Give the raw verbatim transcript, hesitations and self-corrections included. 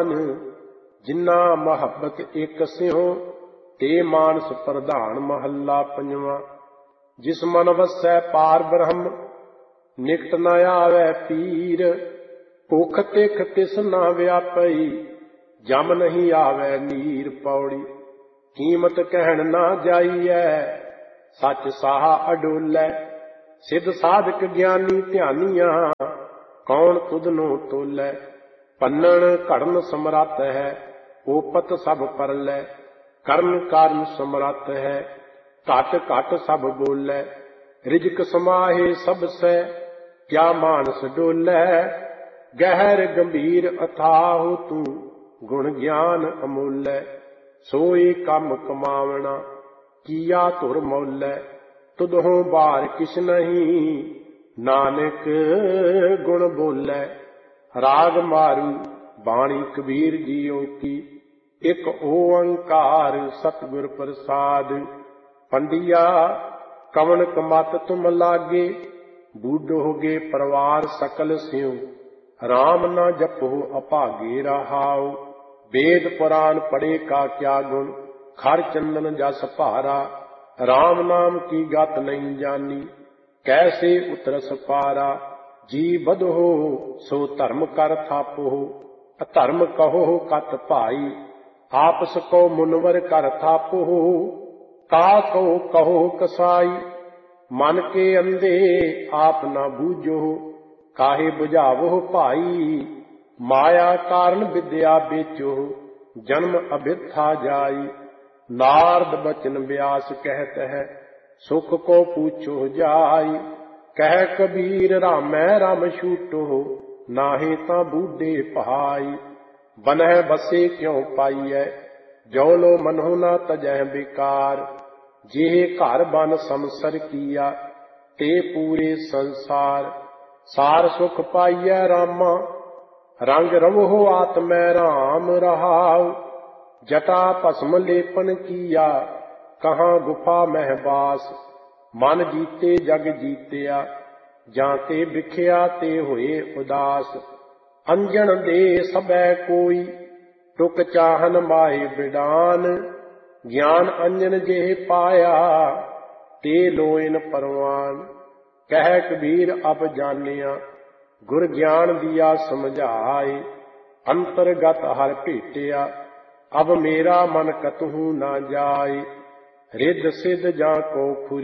मान, जिन्ना मोहब्बत एक स्यों ते मानस प्रधान। महला पंजवां। जिस मन वसै पार ब्रह्म, निकट न आवे पीर। भुख तिख तिस न व्यापई, जम नहीं आवे नीर। पौड़ी। कीमत कहन ना जाईऐ, सच साहा अडोलै। सिद्ध साधक ज्ञानी ध्यानिया, कौन तुधनो तोलै। पन्नण घड़न समरथ है, ओपत सब परलै। करन कारन समरथ है, घट घट सब बोलै। रिजक समाहे सब सै, क्या मानस डोलै। गहर गंभीर अथाह तू, गुण ज्ञान अमोलै। सोई कम कमावना, किया धुर मौलै। तुदहों बार किछ नहीं, नानक गुण बोलै। राग मारू बाणी कबीर जीओ की, एक ओंकार सतगुर प्रसाद। पंडिया कवन कमत तुम लागे, बूढ़ोगे परवार सकल स्यों। राम न जपो अभागे रहाओ, वेद पुराण पढ़े का क्या गुण। खर चंदन जस भारा, राम नाम की गत नहीं जानी। कैसे उतरस पारा, जी बधो सो धर्म कर थापो। अधर्म कहो कत भाई, आपस को मुनवर कर थापो। का कहो कहो कसाई, मन के अंधे आप न बूझो। काहे बुझावो भाई, माया कारण विद्या बेचो। जन्म अभिथा जाई, नारद बचन व्यास कहत है। सुख को पूछो जाई, कह कबीर रामै राम छूटो। नाहे तां बूढ़े पहाई, बनह बसे क्यों पाईऐ। जो लो मनो न तजह बेकार, जेहे घर बन समसर किया। ते पूरे संसार, सार सुख पाईऐ रामा। रंग रवो आत्मै राम रहाउ, जटा भस्म लेपन किया। कहाँ गुफा महबास, मन जीते जग जीत्या। जाते बिख्या ते होए उदास, अंजन दे सबै कोई। टुक चाहन माए बिडान, ज्ञान अंजन जेह पाया। ते लोइन परवान, कह कबीर अब जानिया। गुर ज्ञान दिया समझाए, अंतरगत हर भेटिया। अब मेरा मन कतहु न जाए, रिद्ध सिद्ध जा को खुरी।